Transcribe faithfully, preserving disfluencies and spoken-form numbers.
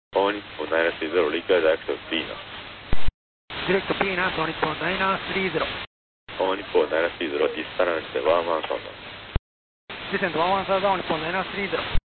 大日本ナイナスリーゼロ、リカーダークト B な。 ディレクト P な、大日本ナイナースリーゼロ。 大日本ナイナスリーゼロ、ディスタランスでワンワンサウンド。 ディセントワンワンサウンド、大日本ナイナースリーゼロ。